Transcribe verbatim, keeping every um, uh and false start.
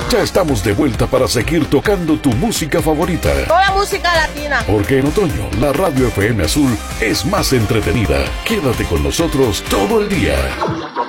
Ya estamos de vuelta para seguir tocando tu música favorita. Toda música latina. Porque en otoño, la Radio F M Azul es más entretenida. Quédate con nosotros todo el día.